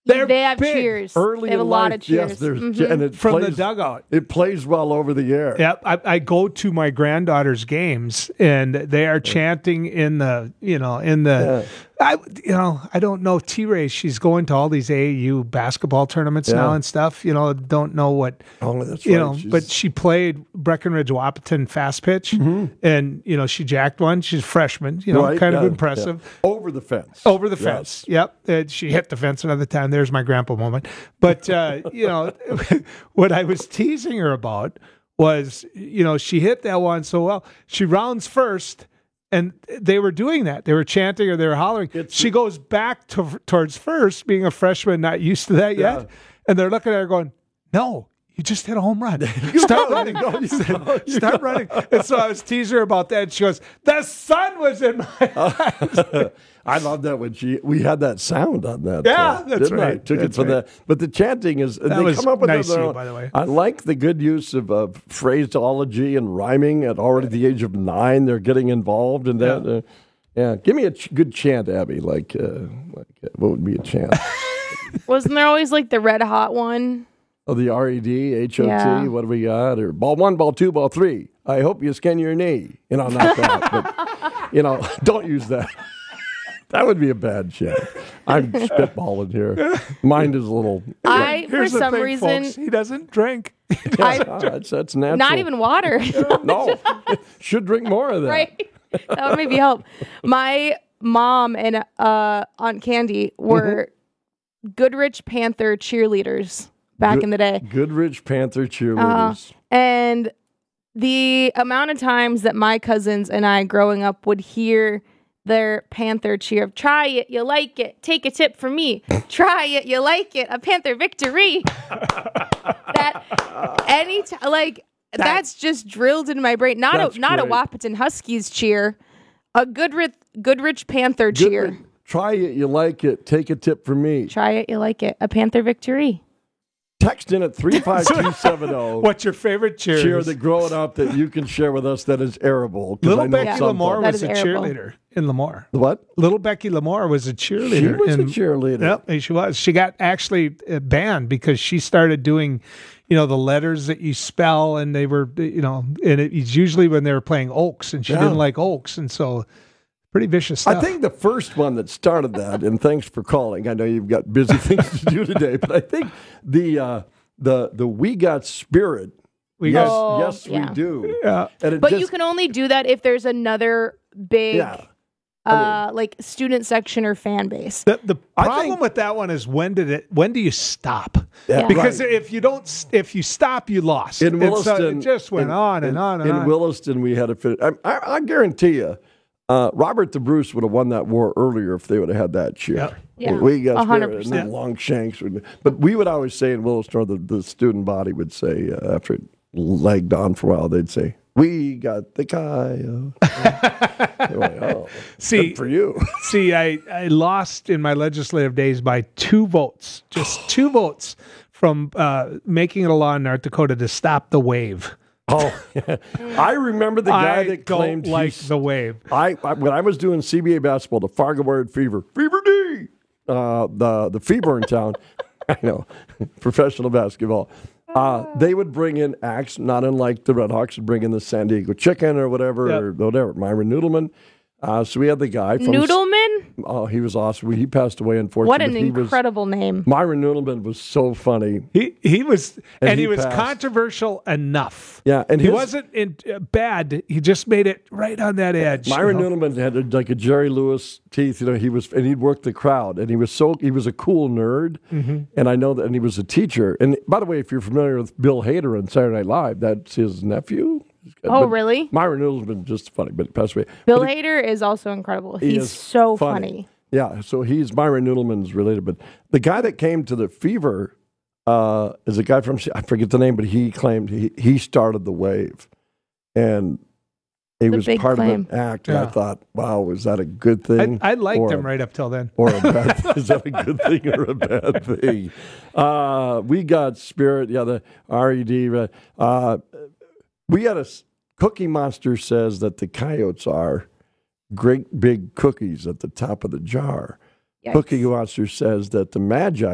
They have big. cheers. Early They have a in lot life, of cheers. yes, there's Mhm. and it From plays, the dugout. It plays well over the air. Yep, I go to my granddaughter's games, and they are chanting in the. I don't know T-Ray. She's going to all these AAU basketball tournaments now and stuff. Don't know what. Oh, that's right. But she played Breckenridge Wahpeton fast pitch, and she jacked one. She's a freshman. Kind of impressive. Yeah. Over the fence. Over the fence. Yep. And she hit the fence another time. There's my grandpa moment. But what I was teasing her about was, she hit that one so well. She rounds first. And they were doing that. They were chanting or they were hollering. She goes back towards first, being a freshman, not used to that yet. And they're looking at her going, "No, you just hit a home run. Start running. Start running." And so I was teasing her about that. And she goes, "The sun was in my eyes." I love that when we had that sound on that. Yeah, that's didn't right. I? Took it for that. But the chanting is, they was come up with nice their of you, own. by the way. I like the good use of phraseology and rhyming at already the age of 9. They're getting involved in that. Give me a good chant, Abby. Like what would be a chant? Wasn't there always like the red hot one? Oh, the REDHOT. Yeah. What do we got? Or ball 1, ball 2, ball 3. I hope you skin your knee. Not that. But don't use that. That would be a bad chant. I'm spitballing here. Mine is a little. For some reason, folks, he doesn't drink. That's natural. not even water. No, should drink more of that. Right? That would maybe help. My mom and Aunt Candy were Goodrich Panther cheerleaders back in the day. Goodrich Panther cheerleaders. And the amount of times that my cousins and I growing up would hear their Panther cheer of "Try it, you like it. Take a tip from me. Try it, you like it. A Panther victory." That's just drilled in my brain. Not a great. Wahpeton Huskies cheer, a Goodrich Panther cheer. Try it, you like it. Take a tip from me. Try it, you like it. A Panther victory. Text in at 35270. What's your favorite cheer? Cheer that growing up that you can share with us that is arable. Little Becky some Lamore That was is a arable. cheerleader in Lamore. What? Little Becky Lamore was a cheerleader. She was a cheerleader. Yep, she was. She got actually banned because she started doing, the letters that you spell, and they were, and it's usually when they were playing Oaks, and she didn't like Oaks, and so pretty vicious stuff. I think the first one that started that, and thanks for calling. I know you've got busy things to do today, but I think the We Got Spirit. We do. Yeah. And But you can only do that if there's another big student section or fan base. The problem with that one is when do you stop? Yeah, because right. if you stop, you lost. In Williston, it just went on and on and on. In Williston, we had to finish. I guarantee you, Robert the Bruce would have won that war earlier if they would have had that cheer. Yep. Yeah, We got 100%. Spirit, and Longshanks. But we would always say in Williston, or the student body would say, after it lagged on for a while, they'd say, "We got the Kyle." See, good for you. See, I lost in my legislative days by 2 votes, just 2 votes from making it a law in North Dakota to stop the wave. Oh, I remember the guy that don't claimed like the wave. I when I was doing CBA basketball, the Fargo Word Fever D, the fever in town. I know, professional basketball. They would bring in acts, not unlike the Red Hawks would bring in the San Diego Chicken or whatever, Myron Noodleman. So we had the guy from Noodleman? Oh, he was awesome. He passed away, unfortunately. What an incredible name. Myron Noodleman was so funny. He was, and he was passed. Controversial enough. Yeah, and he wasn't bad. He just made it right on that edge. Myron Noodleman had like a Jerry Lewis teeth. He'd work the crowd, and he was a cool nerd. Mm-hmm. And I know that, and he was a teacher. And by the way, if you're familiar with Bill Hader on Saturday Night Live, that's his nephew. Oh, really? Myron Noodleman just funny, but he passed away. Bill Hader is also incredible. He's so funny. Yeah, so Myron Noodleman's related. But the guy that came to the Fever is a guy from, I forget the name, but he claimed he started the wave. And he was part of an act. And I thought, wow, was that a good thing? I liked him right up till then. Or a bad thing? Is that a good thing or a bad thing? We got Spirit, the RED. We had Cookie Monster says that the coyotes are great big cookies at the top of the jar. Yikes. Cookie Monster says that the Magi